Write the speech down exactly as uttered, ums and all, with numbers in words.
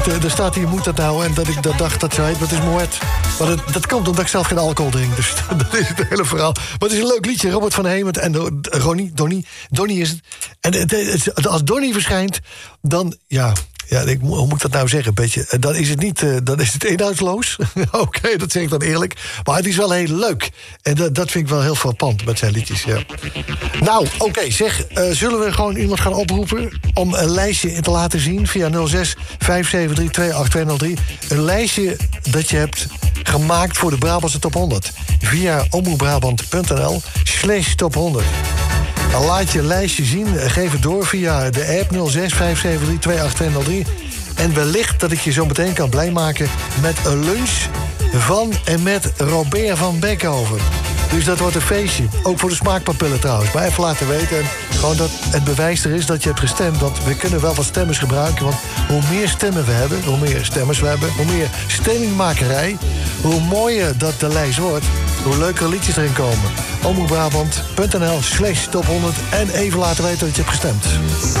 het, uh, er staat hier, moet dat nou? En dat ik dat dacht, dat zei, dat is Moet. Maar dat, dat komt omdat ik zelf geen alcohol drink. Dus dat is het hele verhaal. Maar het is een leuk liedje. Robert van Hemert en uh, Ronnie, Donnie. Donnie is het. En het, het, het, als Donnie verschijnt, dan, ja... Ja, ik, hoe moet ik dat nou zeggen? Beetje, dan is het niet, uh, dan is het inhoudsloos. Oké, okay, dat zeg ik dan eerlijk. Maar het is wel heel leuk. En dat, dat vind ik wel heel frappant met zijn liedjes, ja. Nou, oké, okay, zeg, uh, zullen we gewoon iemand gaan oproepen om een lijstje te laten zien via nul zes vijf zeven drie twee acht twee nul drie. Een lijstje dat je hebt gemaakt voor de Brabantse Top honderd. Via omroepbrabant.nl slash top honderd. Dan laat je een lijstje zien, geef het door via de app nul zes vijf zeven drie twee acht twee nul drie. En wellicht dat ik je zo meteen kan blij maken met een lunch van en met Robert van Beckhoven. Dus dat wordt een feestje. Ook voor de smaakpapillen trouwens. Maar even laten weten. En gewoon dat het bewijs er is dat je hebt gestemd. Want we kunnen wel wat stemmers gebruiken. Want hoe meer stemmen we hebben, hoe meer stemmers we hebben, hoe meer stemmingmakerij, hoe mooier dat de lijst wordt, hoe leuker liedjes erin komen. omroepbrabant.nl slash top honderd. En even laten weten dat je hebt gestemd.